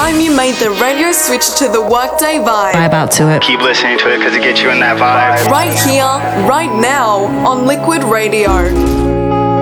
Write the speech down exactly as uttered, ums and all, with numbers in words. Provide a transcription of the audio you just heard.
time you made the radio switch to the Workday vibe. Vibe out to it. Keep listening to it because it gets you in that vibe. Right here, right now, on Liquid Radio.